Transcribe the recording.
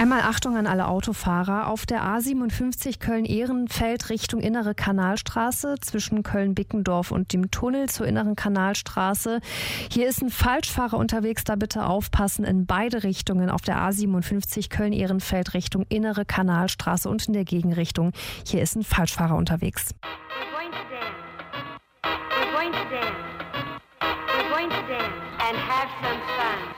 Einmal Achtung an alle Autofahrer. Auf der A57 Köln-Ehrenfeld Richtung Innere Kanalstraße zwischen Köln-Bickendorf und dem Tunnel zur Inneren Kanalstraße. Hier ist ein Falschfahrer unterwegs, da bitte aufpassen in beide Richtungen. Auf der A57 Köln-Ehrenfeld Richtung Innere Kanalstraße und in der Gegenrichtung. Hier ist ein Falschfahrer unterwegs. We're going to dance and have some fun.